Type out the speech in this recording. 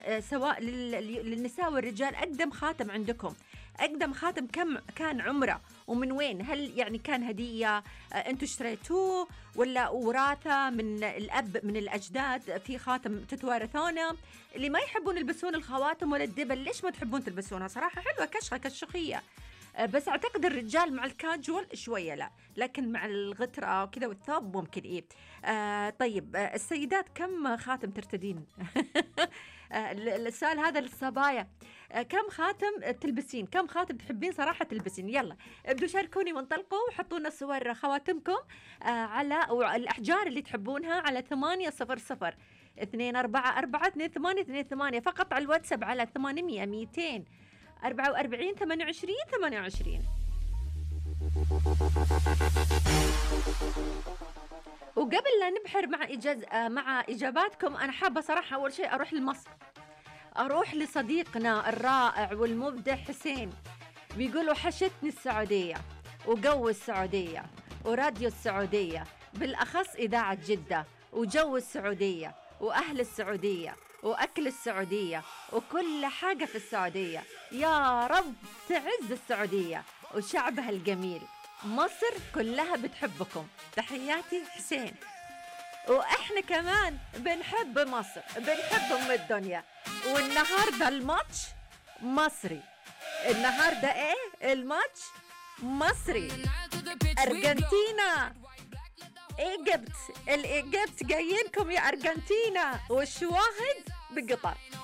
سواء للنساء والرجال، أقدم خاتم عندكم، أقدم خاتم كم كان عمره ومن وين؟ هل يعني كان هدية أنتوا اشتريتوه ولا وراثة من الأب من الأجداد؟ في خاتم تتوارثونه. اللي ما يحبون يلبسون الخواتم ولا الدبل، ليش ما تحبون تلبسونها؟ صراحة حلوة كشخة كشخية. بس أعتقد الرجال مع الكاجوال شوية لا، لكن مع الغترة وكذا والثوب ممكن إيه. طيب السيدات كم خاتم ترتدين؟ السؤال هذا للصبايا. كم خاتم تلبسين؟ كم خاتم تحبين صراحة تلبسين؟ يلا ابدوا شاركوني وانطلقوا وحطوا لنا صور خواتمكم على الأحجار اللي تحبونها على 800 244 فقط على الواتساب على 800 244 28 28. وقبل لا نبحر مع إجاباتكم، أنا حابة صراحة أول شيء أروح لمصر، أروح لصديقنا الرائع والمبدع حسين. بيقولوا حشتني السعودية وجو السعودية وراديو السعودية، بالأخص إذاعة جدة، وجو السعودية وأهل السعودية وأكل السعودية وكل حاجة في السعودية. يا رب تعز السعودية وشعبها الجميل. مصر كلها بتحبكم. تحياتي حسين. وإحنا كمان بنحب مصر، بنحب أم الدنيا. والنهاردة الماتش مصري. النهاردة إيه الماتش؟ مصري. أرجنتينا إيجيبت، الإيجيبت جايينكم يا أرجنتينا، والشواهد بقطر.